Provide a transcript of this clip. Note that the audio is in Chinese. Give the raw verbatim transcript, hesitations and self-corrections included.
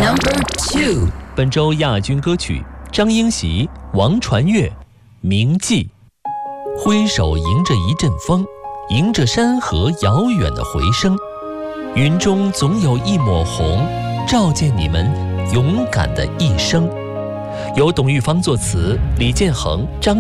Number two， 本周亚军歌曲张英习、王传岳《铭记》。挥手迎着一阵风，迎着山河遥远的回声，云中总有一抹红，照见你们勇敢的一生。由董玉芳作词，李建恒、张